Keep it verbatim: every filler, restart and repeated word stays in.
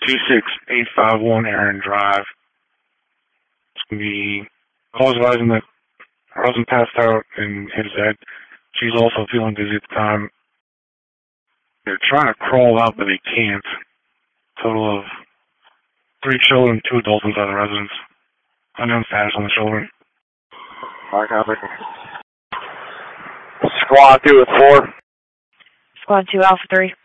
two six eight five one Aaron Drive. It's going to be calls advising that her husband passed out in his bed. She's also feeling dizzy at the time. They're trying to crawl out, but they can't. Total of three children, two adults inside the residence. Unknown status on the children. Mark copy. Squad two with four. Squad two, Alpha three.